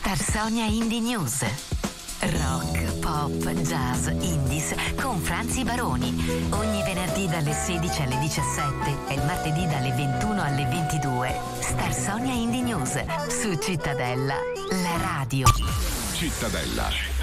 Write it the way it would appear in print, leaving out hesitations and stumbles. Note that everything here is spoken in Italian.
Star Sonia Indie News. Rock, pop, jazz, indies con Franzi Baroni. Ogni venerdì dalle 16 alle 17 e il martedì dalle 21 alle 22. Star Sonia Indie News su Cittadella, la radio. Cittadella.